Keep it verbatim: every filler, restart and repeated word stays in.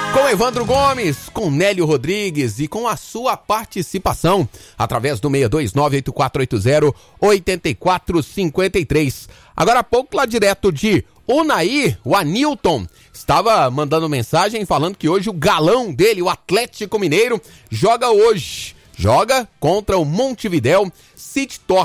Com Evandro Gomes, com Nélio Rodrigues e com a sua participação através do seis dois nove oito quatro oito zero oito quatro cinco três. Agora há pouco, lá direto de Unai, o Anilton estava mandando mensagem falando que hoje o galão dele, o Atlético Mineiro, joga hoje. Joga contra o Montevidéu City Torque.